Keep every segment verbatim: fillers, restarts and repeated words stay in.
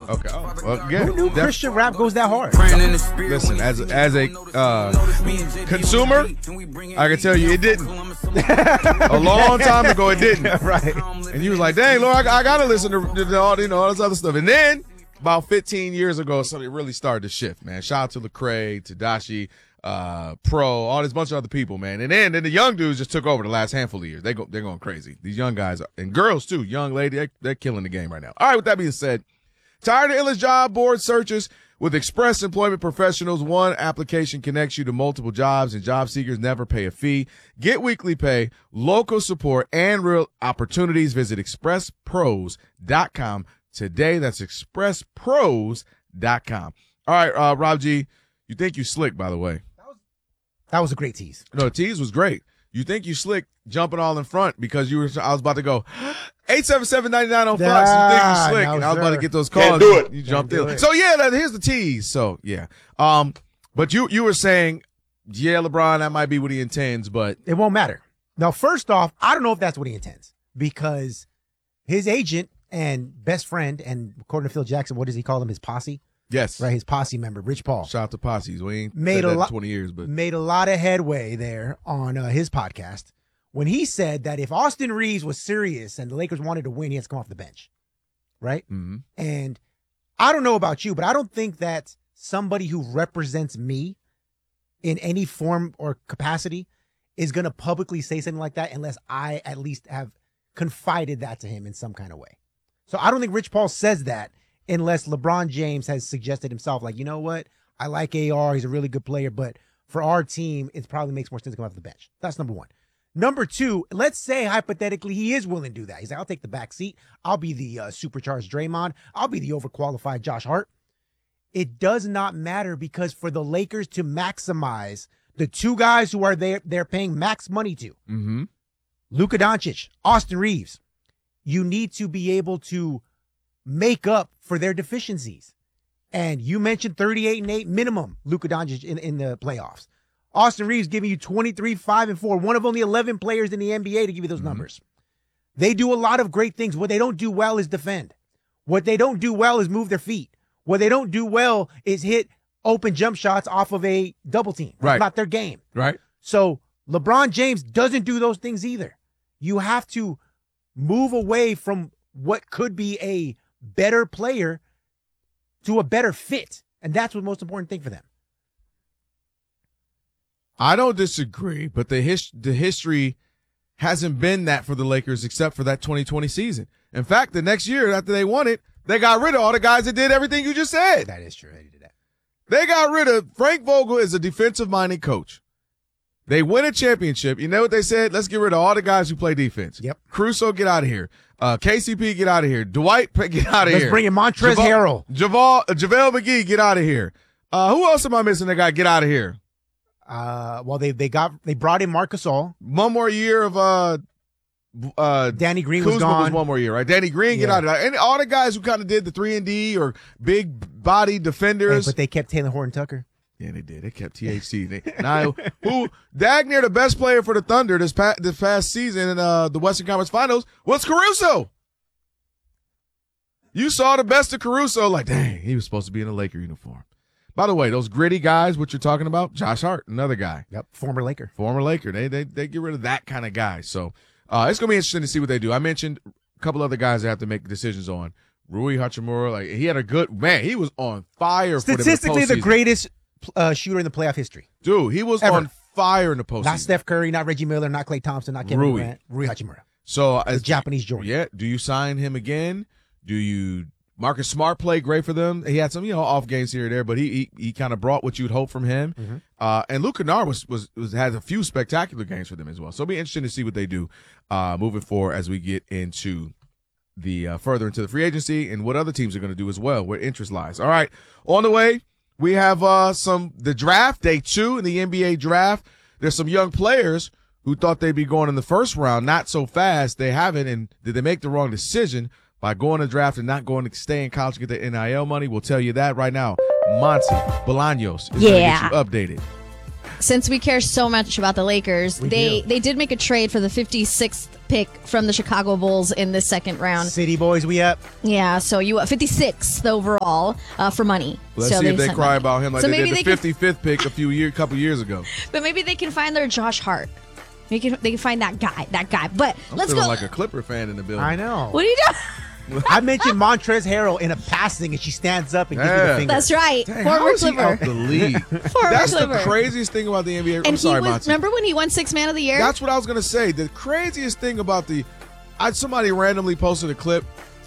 Okay. Oh, well, yeah. Who knew Def- Christian rap goes that hard? Listen, as a, as a uh, consumer, I can tell you it didn't. A long time ago, it didn't. Right. And you was like, dang, Lord, I, I got to listen to, to all, you know, all this other stuff. And then about fifteen years ago, something really started to shift, man. Shout out to Lecrae, Tadashi, uh, Pro, all this bunch of other people, man. And then, then the young dudes just took over the last handful of years. They go, they're going crazy. These young guys, are, and girls too, young lady, they, they're killing the game right now. All right, with that being said, tired of endless job board searches? With Express Employment Professionals, one application connects you to multiple jobs, and job seekers never pay a fee. Get weekly pay, local support, and real opportunities. Visit express pros dot com today. That's express pros dot com. All right, uh, Rob G, you think you slick, by the way. That was a great tease. No, the tease was great. You think you slick jumping all in front because you were. I was about to go eight seven seven nine nine on Fox. Ah, you think you slick, no, and I was sir. about to get those calls. Can't do it. You jumped Can't do in. it. So yeah, that, here's the tease. So yeah, um, but you you were saying, yeah, LeBron, that might be what he intends, but It won't matter. Now, first off, I don't know if that's what he intends because his agent and best friend, and according to Phil Jackson, what does he call him? His posse, yes, right? His posse member, Rich Paul, Shout out to posses. We ain't Made said a that in lot- twenty years, but made a lot of headway there on uh, his podcast when he said that if Austin Reeves was serious and the Lakers wanted to win, he has to come off the bench, right? mhm. And I don't know about you, but I don't think that somebody who represents me in any form or capacity is going to publicly say something like that unless I at least have confided that to him in some kind of way. So I don't think Rich Paul says that unless LeBron James has suggested himself, like, you know what? I like A R. He's a really good player, but for our team, it probably makes more sense to come off the bench. That's number one. Number two, let's say hypothetically he is willing to do that. He's like, I'll take the back seat. I'll be the uh, supercharged Draymond. I'll be the overqualified Josh Hart. It does not matter because for the Lakers to maximize the two guys who are there, they're paying max money to, Mm-hmm. Luka Doncic, Austin Reeves, you need to be able to make up for their deficiencies. And you mentioned thirty-eight and eight minimum, Luka Doncic in, in the playoffs. Austin Reeves giving you twenty-three, five, and four, one of only eleven players in the N B A to give you those Mhm. numbers. They do a lot of great things. What they don't do well is defend. What they don't do well is move their feet. What they don't do well is hit open jump shots off of a double team. That's Right. not their game. Right. So LeBron James doesn't do those things either. You have to move away from what could be a better player to a better fit. And that's the most important thing for them. I don't disagree, but the his, the history hasn't been that for the Lakers except for that twenty twenty season. In fact, the next year after they won it, they got rid of all the guys that did everything you just said. That is true. They did that. They got rid of Frank Vogel is a defensive-minded coach. They win a championship. You know what they said? Let's get rid of all the guys who play defense. Yep. Caruso, get out of here. Uh, K C P, get out of here. Dwight, get out of Let's here. bring in Montrezl Harrell. Javal, JaVale McGee, get out of here. Uh, who else am I missing that got get out of here? Uh, well, they they got they brought in Marc Gasol. One more year of uh, uh, Danny Green Kuzma was gone. was one more year, right? Danny Green, get Yeah. out of there. And all the guys who kind of did the three and D or big body Hey, defenders. but they kept Taylor Horton Tucker. Yeah, they did. They kept T H C. They, now, who Dagner, the best player for the Thunder this past this past season in uh, the Western Conference Finals was Caruso. You saw the best of Caruso, like, dang, he was supposed to be in a Laker uniform. By the way, those gritty guys, what you're talking about, Josh Hart, another guy, Yep, former Laker. former Laker. They they they get rid of that kind of guy. So uh, it's gonna be interesting to see what they do. I mentioned a couple other guys that have to make decisions on. Rui Hachimura, like he had a good man. He was on fire. Statistically, for them in the greatest uh, shooter in the playoff history. dude. He was Ever. on fire in the postseason. Not Steph Curry, not Reggie Miller, not Klay Thompson, not Kevin Rui. Durant. Rui Hachimura. So The as Japanese Jordan. yeah, do you sign him again? Do you? Marcus Smart played great for them. He had some, you know, off games here and there, but he he, he kind of brought what you'd hope from him. Mm-hmm. Uh, and Luke Kennard was, was was had a few spectacular games for them as well. So it'll be interesting to see what they do uh, moving forward as we get into the uh, further into the free agency and what other teams are going to do as well, where interest lies. All right, on the way we have uh, some the draft day two in the N B A draft. There's some young players who thought they'd be going in the first round, not so fast. They haven't, and did they make the wrong decision by going to draft and not going to stay in college to get the N I L money? We'll tell you that right now. Monty Bolaños is Yeah. going to get you updated. since we care so much about the Lakers, We they do. they did make a trade for the fifty-sixth pick from the Chicago Bulls in this second round. City boys, we up. Yeah, so you fifty-sixth overall uh, for money. Let's so see if they sent cry money. about him like So they maybe did the they can- fifty-fifth pick a few year, couple years ago. But maybe they can find their Josh Hart. They can they can find that guy, that guy. But I'm let's feeling go. like a Clipper fan in the building. I know. What are you doing? I mentioned Montrezl Harrell in a passing, and she stands up and gives me Yeah. the finger. That's right, Dang, how former is he Clipper. out the league? Former That's Clipper. the craziest thing about the N B A. I'm And sorry, he was. Monty. Remember when he won Six Man of the Year? That's what I was gonna say. The craziest thing about the, I somebody randomly posted a clip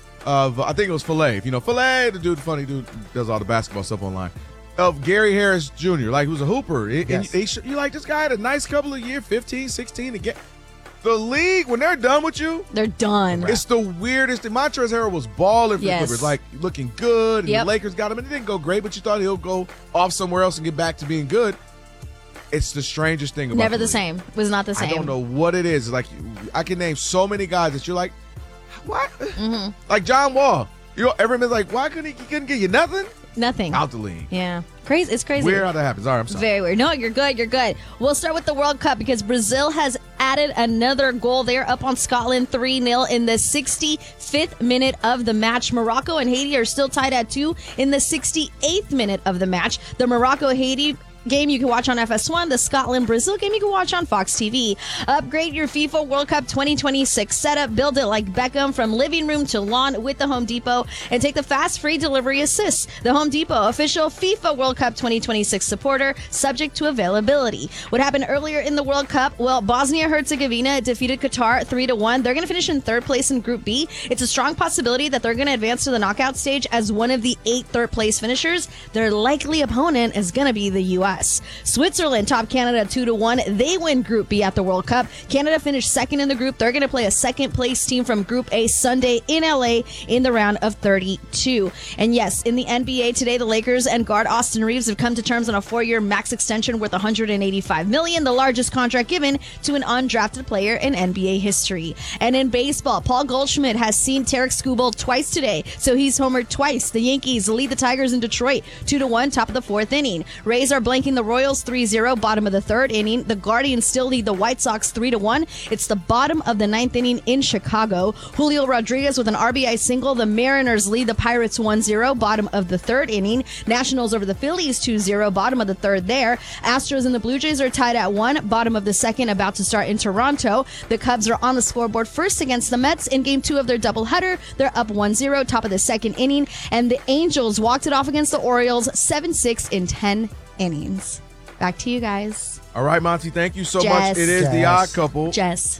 of I think it was Filet. You know, Filet, the dude, funny dude, does all the basketball stuff online. Of Gary Harris Junior, like who's a hooper. And Yes. they sh- you like this guy had a nice couple of years, fifteen, sixteen to get. The league, when they're done with you, They're done. it's the weirdest thing. Montrezl Harrell was balling for Yes. the Clippers, like looking good. And Yep. the Lakers got him, and it didn't go great, but you thought he'll go off somewhere else and get back to being good. It's the strangest thing about Never the league. same. Was not the same. I don't know what it is. Like I can name so many guys that you're like, what? Mm-hmm. Like John Wall. You know, everyone's like, why couldn't he, he couldn't get you nothing? Nothing. Out the league. Yeah, crazy. It's crazy. Weird how that happens. All right, I'm sorry. Very weird. No, you're good. You're good. We'll start with the World Cup because Brazil has added another goal. They're up on Scotland three nil in the sixty-fifth minute of the match. Morocco and Haiti are still tied at two in the sixty-eighth minute of the match. The Morocco-Haiti game you can watch on F S one. The Scotland-Brazil game you can watch on Fox T V. Upgrade your FIFA World Cup twenty twenty-six setup. Build it like Beckham from living room to lawn with the Home Depot and take the fast free delivery assist. The Home Depot, official FIFA World Cup twenty twenty-six supporter, subject to availability. What happened earlier in the World Cup? Well, Bosnia-Herzegovina defeated Qatar three to one. They're going to finish in third place in Group B. It's a strong possibility that they're going to advance to the knockout stage as one of the eight third place finishers. Their likely opponent is going to be the U S Switzerland topped Canada two to one. They win Group B at the World Cup. Canada finished second in the group. They're going to play a second place team from Group A Sunday in L A in the round of thirty-two. And yes, in the N B A today, the Lakers and guard Austin Reeves have come to terms on a four-year max extension worth one hundred eighty-five million dollars, the largest contract given to an undrafted player in N B A history. And in baseball, Paul Goldschmidt has seen Tarek Skubal twice today, so he's homered twice. The Yankees lead the Tigers in Detroit two to one, top of the fourth inning. Rays are blanking the Royals three zero, bottom of the third inning. The Guardians still lead the White Sox three to one. It's the bottom of the ninth inning in Chicago. Julio Rodriguez with an R B I single. The Mariners lead the Pirates one zero, bottom of the third inning. Nationals over the Phillies two zero, bottom of the third there. Astros and the Blue Jays are tied at one, bottom of the second, about to start in Toronto. The Cubs are on the scoreboard first against the Mets in game two of their doubleheader. They're up one zero, top of the second inning. And the Angels walked it off against the Orioles seven six in ten innings. Back to you guys. All right, Monty, thank you so Jess. much. It is the Jess. odd couple. Jess.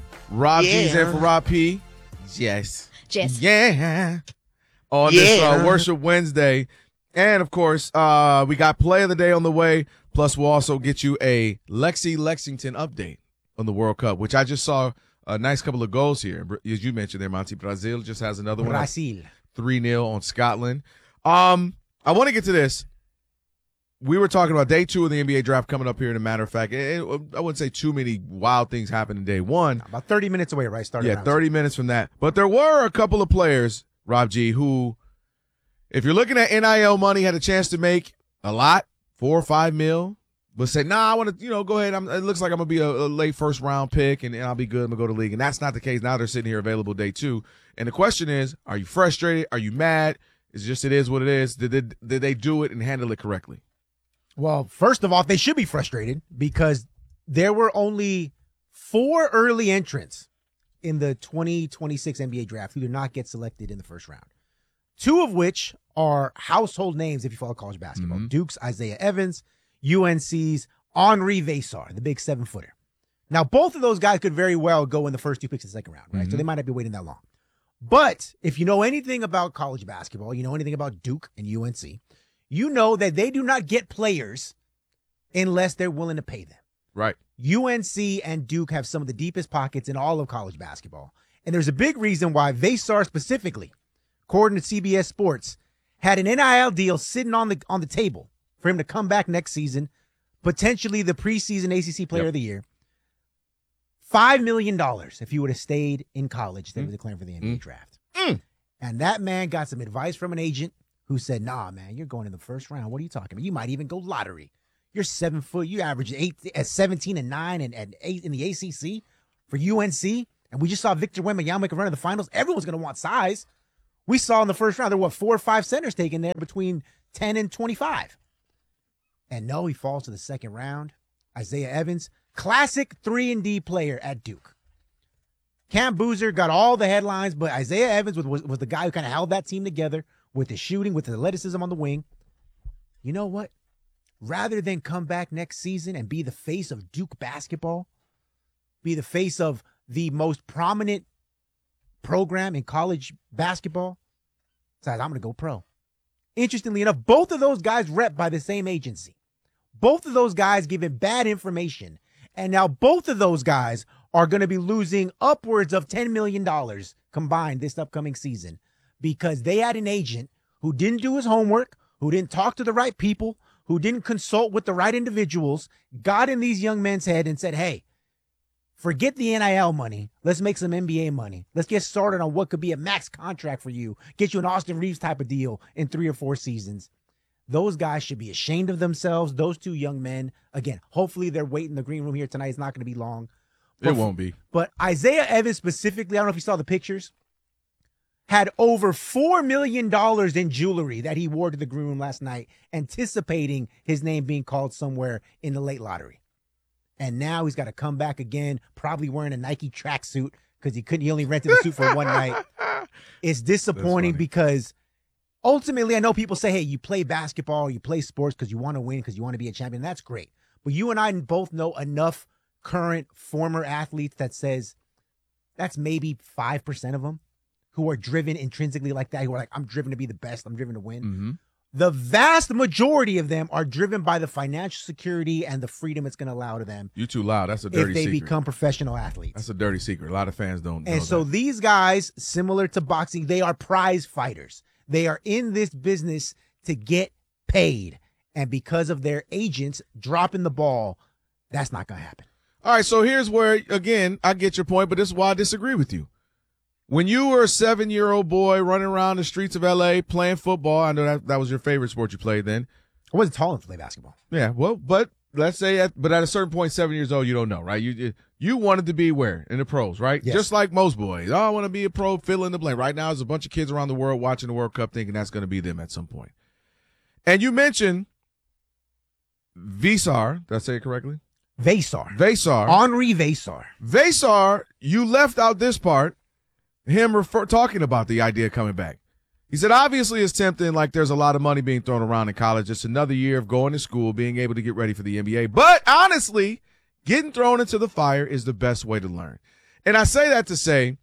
Rob G's Yeah. in for Rob P. Yes. Jess. Yeah. On this uh, Yeah. Worship Wednesday. And, of course, uh, we got Play of the Day on the way. Plus, we'll also get you a Lexi Lexington update on the World Cup, which I just saw a nice couple of goals here. As you mentioned there, Monty, Brazil just has another one. Brazil. three nil on Scotland. Um, I want to get to this. We were talking about day two of the N B A draft coming up here. In a matter of fact, it, it, I wouldn't say too many wild things happened in day one. About thirty minutes away, right? Starting Yeah, round. thirty minutes from that. But there were a couple of players, Rob G, who, if you're looking at N I L money, had a chance to make a lot, four or five mil, but say, nah, I want to, you know, go ahead. I'm, it looks like I'm going to be a, a late first round pick and, and I'll be good. I'm going to go to the league. And that's not the case. Now they're sitting here available day two. And the question is, are you frustrated? Are you mad? It's just, it is what it is. Did they, did they do it and handle it correctly? Well, first of all, they should be frustrated because there were only four early entrants in the twenty twenty-six N B A draft who did not get selected in the first round. Two of which are household names if you follow college basketball. Mm-hmm. Duke's Isaiah Evans, U N C's Henri Vesar, the big seven-footer. Now, both of those guys could very well go in the first two picks of the second round, right? Mm-hmm. So they might not be waiting that long. But if you know anything about college basketball, you know anything about Duke and U N C, you know that they do not get players unless they're willing to pay them. Right. U N C and Duke have some of the deepest pockets in all of college basketball. And there's a big reason why Vesar specifically, according to C B S Sports, had an N I L deal sitting on the on the table for him to come back next season, potentially the preseason A C C Player Yep. of the Year. five million dollars if he would have stayed in college instead of declaring for the N B A Mm. draft. Mm. And that man got some advice from an agent who said, nah, man, you're going in the first round. What are you talking about? You might even go lottery. You're seven foot. You average eight at seventeen and nine and, and eight in the A C C for U N C. And we just saw Victor Wembanyama make a run in the finals. Everyone's going to want size. We saw in the first round there were what, four or five centers taken there between ten and twenty-five. And no, he falls to the second round. Isaiah Evans, classic three and D player at Duke. Cam Boozer got all the headlines, but Isaiah Evans was, was, was the guy who kind of held that team together with his shooting, with his athleticism on the wing. You know what? Rather than come back next season and be the face of Duke basketball, be the face of the most prominent program in college basketball, says, I'm going to go pro. Interestingly enough, both of those guys rep by the same agency. Both of those guys giving bad information. And now both of those guys are going to be losing upwards of ten million dollars combined this upcoming season because they had an agent who didn't do his homework, who didn't talk to the right people, who didn't consult with the right individuals, got in these young men's head and said, hey, forget the N I L money. Let's make some N B A money. Let's get started on what could be a max contract for you. Get you an Austin Reeves type of deal in three or four seasons. Those guys should be ashamed of themselves. Those two young men, again, hopefully they're waiting in the green room here tonight. It's not going to be long. But, it won't be. But Isaiah Evans specifically, I don't know if you saw the pictures, had over four million dollars in jewelry that he wore to the green room last night, anticipating his name being called somewhere in the late lottery. And now he's got to come back again, probably wearing a Nike tracksuit because he couldn't. He only rented the suit for one night. It's disappointing because ultimately, I know people say, hey, you play basketball, you play sports because you want to win, because you want to be a champion. That's great. But you and I both know enough current former athletes that says that's maybe five percent of them who are driven intrinsically like that, who are like, I'm driven to be the best, I'm driven to win. Mm-hmm. The vast majority of them are driven by the financial security and the freedom it's going to allow to them. You too loud. That's a dirty if they secret. become professional athletes. That's a dirty secret. A lot of fans don't know And so that. these guys, similar to boxing, they are prize fighters. They are in this business to get paid. And because of their agents dropping the ball, that's not going to happen. All right, so here's where, again, I get your point, but this is why I disagree with you. When you were a seven-year-old boy running around the streets of L A playing football, I know that, that was your favorite sport you played then. I wasn't tall enough to play basketball. Yeah, well, but let's say, at, but at a certain point, seven years old, you don't know, right? You you wanted to be where? In the pros, right? Yes. Just like most boys. Oh, I want to be a pro, fill in the blank. Right now, there's a bunch of kids around the world watching the World Cup thinking that's going to be them at some point. And you mentioned Vesar. Did I say it correctly? Vesar. Vesar. Henri Vesar. Vesar, you left out this part, him refer, talking about the idea of coming back. He said, obviously it's tempting, like there's a lot of money being thrown around in college. It's another year of going to school, being able to get ready for the N B A. But honestly, getting thrown into the fire is the best way to learn. And I say that to say,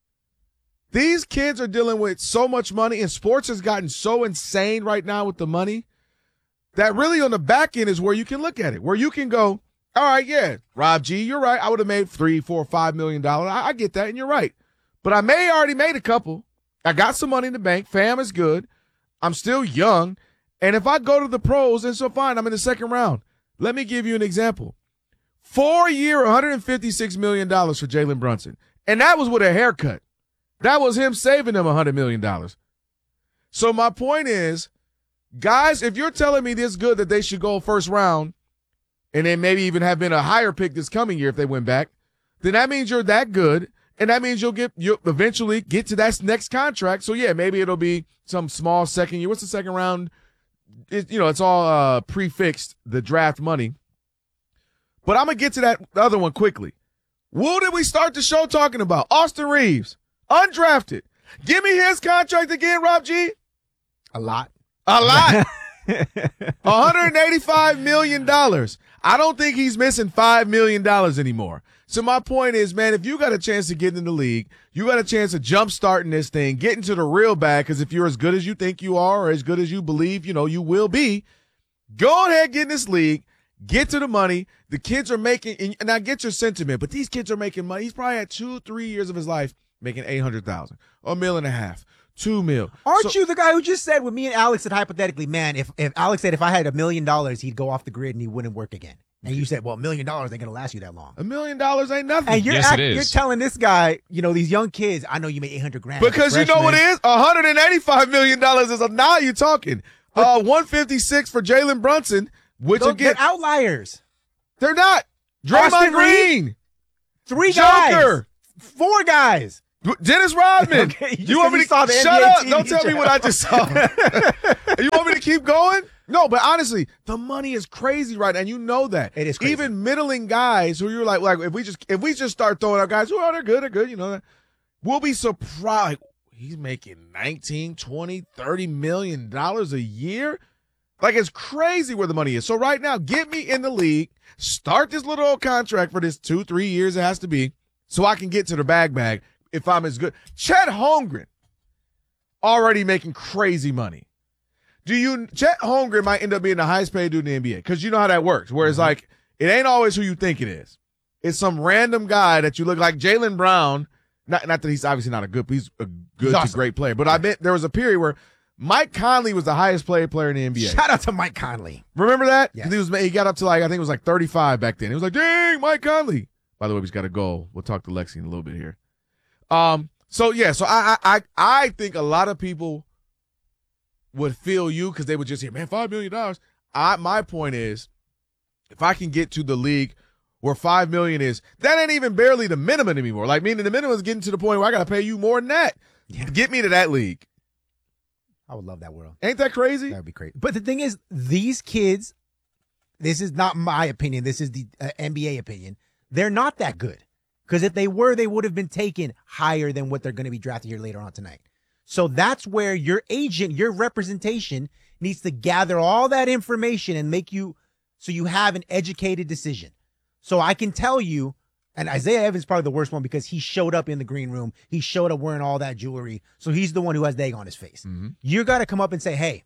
these kids are dealing with so much money, and sports has gotten so insane right now with the money that really on the back end is where you can look at it, where you can go, all right, yeah, Rob G, you're right. I would have made three, four, five million dollars. I, I get that, and you're right. But I may already made a couple. I got some money in the bank. Fam is good. I'm still young. And if I go to the pros, then so fine, I'm in the second round. Let me give you an example. Four-year, one hundred fifty-six million dollars for Jalen Brunson. And that was with a haircut. That was him saving them one hundred million dollars. So my point is, guys, if you're telling me this good that they should go first round, and then maybe even have been a higher pick this coming year if they went back, then that means you're that good, and that means you'll get you'll eventually get to that next contract. So yeah, maybe it'll be some small second year. What's the second round? It, you know, it's all uh, prefixed, the draft money. But I'm gonna get to that other one quickly. Who did we start the show talking about? Austin Reeves, undrafted. Give me his contract again, Rob G. A lot. A lot. one hundred eighty-five million dollars. I don't think he's missing five million dollars anymore. So my point is, man, if you got a chance to get in the league, you got a chance of jump starting this thing, get into the real bag, because if you're as good as you think you are or as good as you believe, you know, you will be, go ahead, get in this league, get to the money. The kids are making, and I get your sentiment, but these kids are making money. He's probably had two, three years of his life making eight hundred thousand dollars, a mil and a half. Two mil. Aren't so, you the guy who just said, when me and Alex said hypothetically, man, if, if Alex said if I had a million dollars, he'd go off the grid and he wouldn't work again. And you said, well, a million dollars ain't going to last you that long. A million dollars ain't nothing. And you're, Yes, act, it is. you're telling this guy, you know, these young kids, I know you made eight hundred grand. Because you know what it is? one hundred eighty-five million dollars is a, now you're talking. Uh, one fifty-six for Jalen Brunson. Which Those, again, they're outliers. they're not. Draymond Austin Reed? Green, Three Joker. guys. Four guys. Dennis Rodman. Okay, you you want said me you to saw the shut N B A up? T V Don't tell me show. what I just saw. You want me to keep going? No, but honestly, the money is crazy right now, and you know that. It is crazy. Even middling guys who you're like, like if we just if we just start throwing out guys who are they're good, they're good, you know, we'll be surprised. He's making nineteen, twenty, thirty million dollars a year. Like, it's crazy where the money is. So right now, get me in the league, start this little old contract for this two, three years it has to be, so I can get to the bag bag if I'm as good. Chet Holmgren already making crazy money. Do you Chet Holmgren might end up being the highest paid dude in the N B A because you know how that works. Where it's mm-hmm. like it ain't always who you think it is. It's some random guy that you look like Jaylen Brown. Not not that he's obviously not a good, he's a good He's awesome. to great player. But I bet there was a period where Mike Conley was the highest paid player in the N B A. Shout out to Mike Conley. Remember that? Yes. He was he got up to like I think it was like thirty-five back then. He was like, dang, Mike Conley. By the way, he's got a goal. We'll talk to Lexi in a little bit here. Um. So yeah. So I I I, I think a lot of people would feel you because they would just hear, man, five million dollars. I my point is, if I can get to the league where five million is, that ain't even barely the minimum anymore. Like meaning the minimum is getting to the point where I got to pay you more than that. Yeah. Get me to that league. I would love that world. Ain't that crazy? That would be crazy. But the thing is, these kids, this is not my opinion. This is the uh, N B A opinion. They're not that good. Because if they were, they would have been taken higher than what they're going to be drafted here later on tonight. So that's where your agent, your representation needs to gather all that information and make you so you have an educated decision. So I can tell you, and Isaiah Evans is probably the worst one because he showed up in the green room. He showed up wearing all that jewelry. So he's the one who has the egg on his face. Mm-hmm. You got to come up and say, hey,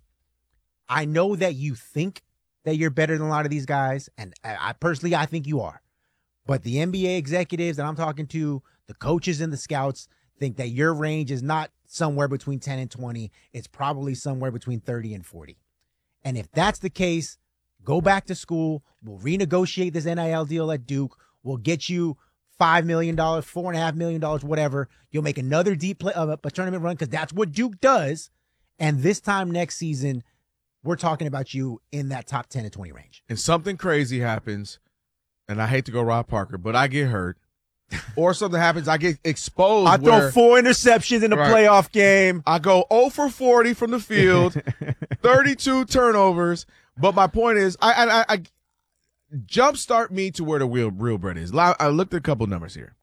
I know that you think that you're better than a lot of these guys. And I, I personally, I think you are. But the N B A executives that I'm talking to, the coaches and the scouts, think that your range is not somewhere between ten and twenty. It's probably somewhere between thirty and forty. And if that's the case, go back to school. We'll renegotiate this N I L deal at Duke. We'll get you five million dollars, four point five million dollars, whatever. You'll make another deep play, uh, a tournament run because that's what Duke does. And this time next season, we're talking about you in that top ten to twenty range. And something crazy happens, and I hate to go Rob Parker, but I get hurt. Or something happens, I get exposed. I where throw four interceptions in a Right. playoff game. I go zero for forty from the field, thirty-two turnovers. But my point is, I I, I, I jumpstart me to where the real, real bread is. I looked at a couple numbers here.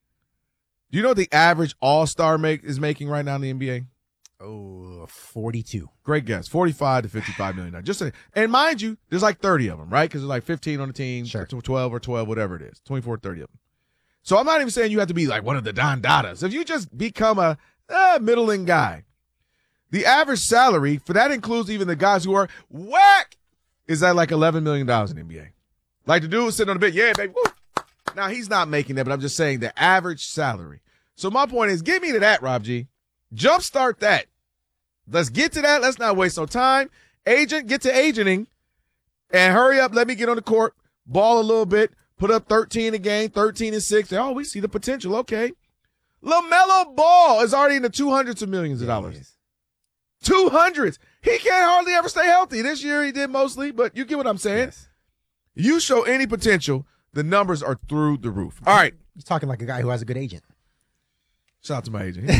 Do you know what the average all-star make is making right now in the N B A? Oh, forty-two. Great guess. forty-five to fifty-five million dollars. Just a, and mind you, there's like thirty of them, right? Because there's like fifteen on the team, Sure. twelve or twelve, whatever it is. twenty-four, thirty of them. So I'm not even saying you have to be like one of the Don Dadas. If you just become a eh, middling guy, the average salary, for that includes even the guys who are whack, is at like eleven million dollars in the N B A. Like the dude was sitting on the bench, yeah, baby. Woo. Now, he's not making that, but I'm just saying the average salary. So my point is, get me to that, Rob G. Jumpstart that. Let's get to that. Let's not waste no time. Agent, get to agenting and hurry up. Let me get on the court, ball a little bit, put up thirteen a game, thirteen and six. Oh, we see the potential. Okay. LaMelo Ball is already in the two hundreds of millions of dollars. two hundreds. He can't hardly ever stay healthy. This year he did mostly, but you get what I'm saying. Yes. You show any potential, the numbers are through the roof. All right. He's talking like a guy who has a good agent. Shout out to my agent. He,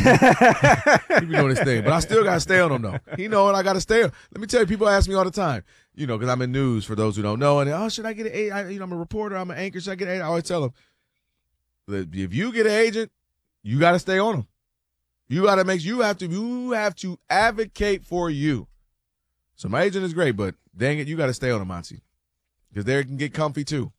he be doing his thing, but I still got to stay on him, though. He know it. I got to stay on. Let me tell you, people ask me all the time, you know, because I'm in news for those who don't know. And, oh, should I get an agent? I, you know, I'm a reporter. I'm an anchor. Should I get an agent? I always tell them, if you get an agent, you got to stay on them. You got to make you have to you have to advocate for you. So my agent is great, but dang it, you got to stay on him, Monty, because they can get comfy too.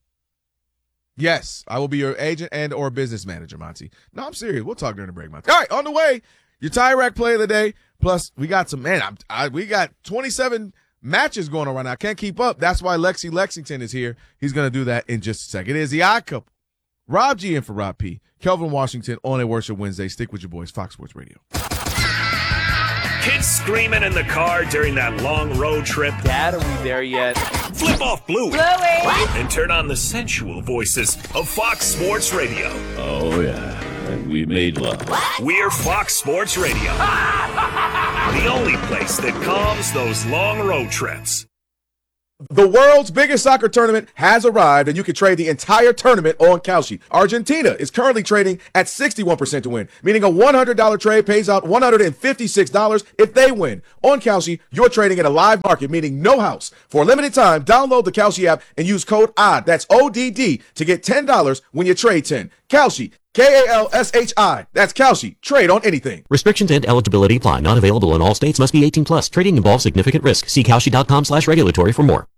Yes, I will be your agent and or business manager, Monty. No, I'm serious. We'll talk during the break, Monty. All right, on the way, your tie rack play of the day. Plus, we got some, man, I'm, I, we got twenty-seven matches going on right now. I can't keep up. That's why Lexi Lexington is here. He's going to do that in just a second. It is the Odd Couple. Rob G in for Rob P. Kelvin Washington on a Worship Wednesday. Stick with your boys, Fox Sports Radio. Kids screaming in the car during that long road trip. Dad, are we there yet? Flip off Bluey. Bluey. And turn on the sensual voices of Fox Sports Radio. Oh, yeah. And we made love. We're Fox Sports Radio. The only place that calms those long road trips. The world's biggest soccer tournament has arrived, and you can trade the entire tournament on Kalshi. Argentina is currently trading at sixty-one percent to win, meaning a one hundred dollars trade pays out one hundred fifty-six dollars if they win. On Kalshi, you're trading at a live market, meaning no house. For a limited time, download the Kalshi app and use code O D D, that's O D D, to get ten dollars when you trade ten. Kalshi, K A L S H I. That's Kalshi. Trade on anything. Restrictions and eligibility apply. Not available in all states. Must be eighteen plus. Trading involves significant risk. See Kalshi.com slash regulatory for more.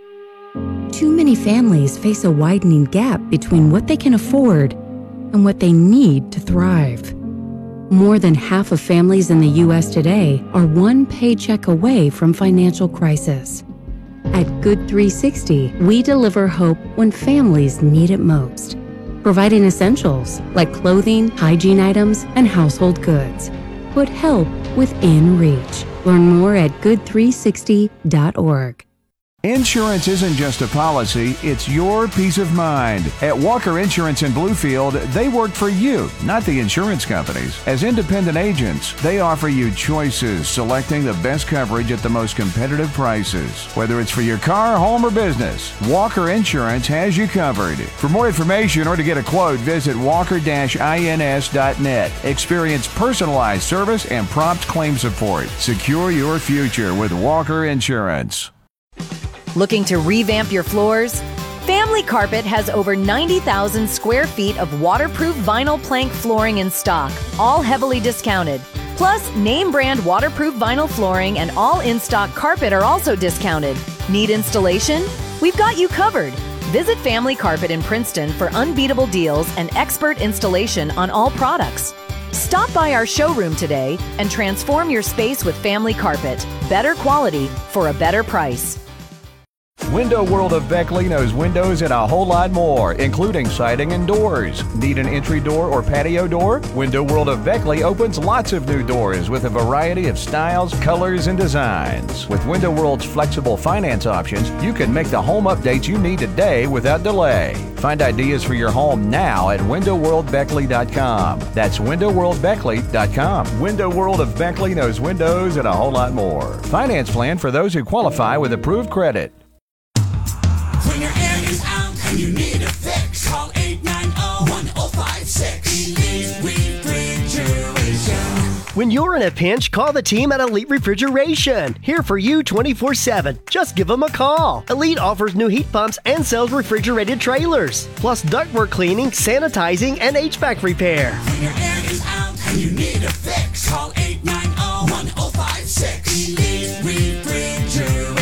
Too many families face a widening gap between what they can afford and what they need to thrive. More than half of families in the U S today are one paycheck away from financial crisis. At Good three sixty, we deliver hope when families need it most, providing essentials like clothing, hygiene items, and household goods. Put help within reach. Learn more at good three sixty dot org. Insurance isn't just a policy, it's your peace of mind. At Walker Insurance in Bluefield, they work for you, not the insurance companies. As independent agents, they offer you choices, selecting the best coverage at the most competitive prices. Whether it's for your car, home, or business, Walker Insurance has you covered. For more information or to get a quote, visit walker dash ins dot net. Experience personalized service and prompt claim support. Secure your future with Walker Insurance. Looking to revamp your floors? Family Carpet has over ninety thousand square feet of waterproof vinyl plank flooring in stock, all heavily discounted. Plus, name brand waterproof vinyl flooring and all in-stock carpet are also discounted. Need installation? We've got you covered. Visit Family Carpet in Princeton for unbeatable deals and expert installation on all products. Stop by our showroom today and transform your space with Family Carpet. Better quality for a better price. Window World of Beckley knows windows and a whole lot more, including siding and doors. Need an entry door or patio door? Window World of Beckley opens lots of new doors with a variety of styles, colors, and designs. With Window World's flexible finance options, you can make the home updates you need today without delay. Find ideas for your home now at window world beckley dot com. That's window world beckley dot com. Window World of Beckley knows windows and a whole lot more. Finance plan for those who qualify with approved credit. When your air is out and you need a fix, call eight nine zero, one zero five six. Elite Refrigeration. When you're in a pinch, call the team at Elite Refrigeration. Here for you twenty-four seven. Just give them a call. Elite offers new heat pumps and sells refrigerated trailers, plus ductwork cleaning, sanitizing, and H V A C repair. When your air is out and you need a fix, call eight nine zero, one zero five six. Elite Refrigeration.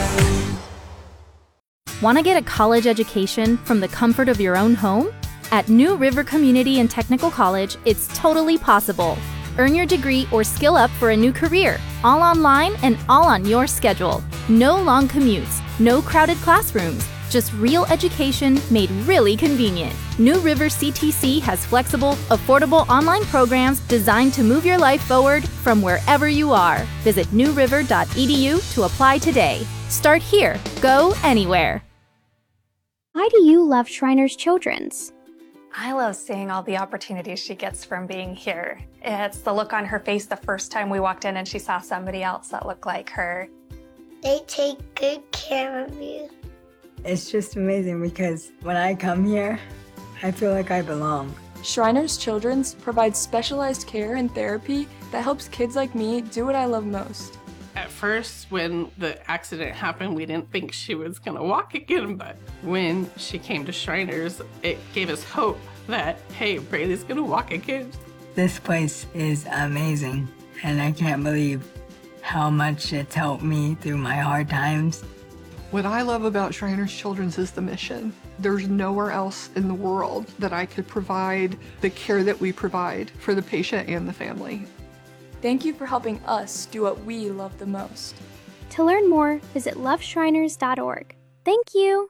Want to get a college education from the comfort of your own home? At New River Community and Technical College, it's totally possible. Earn your degree or skill up for a new career, all online and all on your schedule. No long commutes, no crowded classrooms, just real education made really convenient. New River C T C has flexible, affordable online programs designed to move your life forward from wherever you are. Visit new river dot e d u to apply today. Start here. Go anywhere. Why do you love Shriners Children's? I love seeing all the opportunities she gets from being here. It's the look on her face the first time we walked in and she saw somebody else that looked like her. They take good care of you. It's just amazing because when I come here, I feel like I belong. Shriners Children's provides specialized care and therapy that helps kids like me do what I love most. At first, when the accident happened, we didn't think she was going to walk again, but when she came to Shriners, it gave us hope that, hey, Braylee's going to walk again. This place is amazing, and I can't believe how much it's helped me through my hard times. What I love about Shriners Children's is the mission. There's nowhere else in the world that I could provide the care that we provide for the patient and the family. Thank you for helping us do what we love the most. To learn more, visit love shriners dot org. Thank you.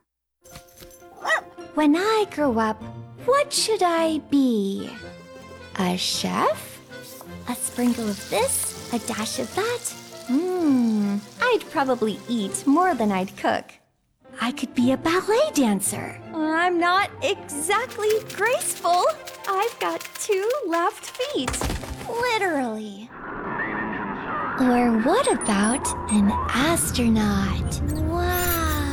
When I grow up, what should I be? A chef? A sprinkle of this? A dash of that? Hmm, I'd probably eat more than I'd cook. I could be a ballet dancer. I'm not exactly graceful. I've got two left feet. Literally. Or what about an astronaut? Wow.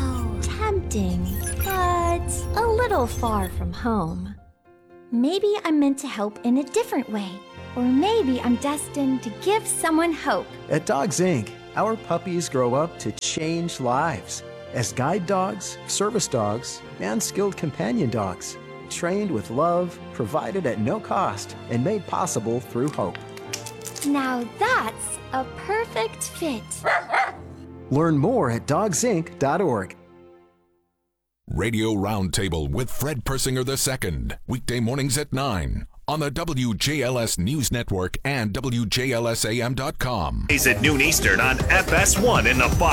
adopting, but a little far from home. Maybe I'm meant to help in a different way, or maybe I'm destined to give someone hope. At Dogs Incorporated, our puppies grow up to change lives as guide dogs, service dogs, and skilled companion dogs, trained with love, provided at no cost, and made possible through hope. Now that's a perfect fit. Learn more at dogs inc dot org. Radio Roundtable with Fred Persinger the Second, weekday mornings at nine on the W J L S News Network and W J L S A M dot com. Is at noon Eastern on F S one in the Fox